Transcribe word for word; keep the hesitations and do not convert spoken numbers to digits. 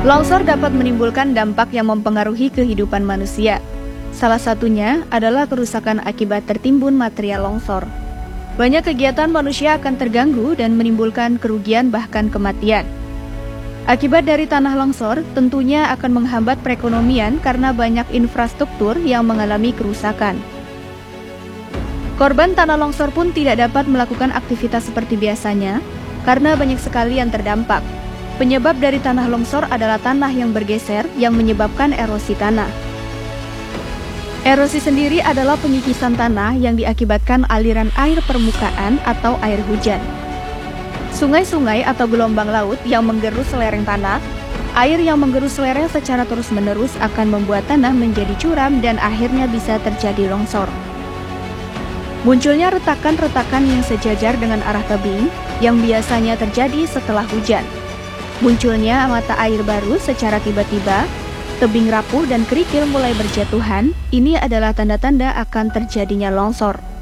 Longsor dapat menimbulkan dampak yang mempengaruhi kehidupan manusia. Salah satunya adalah kerusakan akibat tertimbun material longsor. Banyak kegiatan manusia akan terganggu dan menimbulkan kerugian bahkan kematian. Akibat dari tanah longsor tentunya akan menghambat perekonomian karena banyak infrastruktur yang mengalami kerusakan. Korban tanah longsor pun tidak dapat melakukan aktivitas seperti biasanya karena banyak sekali yang terdampak. Penyebab dari tanah longsor adalah tanah yang bergeser yang menyebabkan erosi tanah. Erosi sendiri adalah pengikisan tanah yang diakibatkan aliran air permukaan atau air hujan. Sungai-sungai atau gelombang laut yang menggerus lereng tanah, air yang menggerus lereng secara terus-menerus akan membuat tanah menjadi curam dan akhirnya bisa terjadi longsor. Munculnya retakan-retakan yang sejajar dengan arah tebing yang biasanya terjadi setelah hujan. Munculnya mata air baru secara tiba-tiba, tebing rapuh dan kerikil mulai berjatuhan, ini adalah tanda-tanda akan terjadinya longsor.